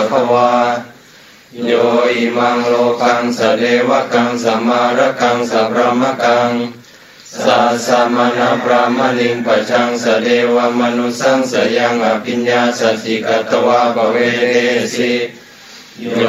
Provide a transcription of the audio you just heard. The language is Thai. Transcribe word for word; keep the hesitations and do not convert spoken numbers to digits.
คะวาโยอิมังโลกังสเดวะกังสมาระกังสัพพมกังสัสสมณพรหมลิงปัจจังสเดวะมนุสังสยังอภิญญาสสิกตวะภเวเรสิ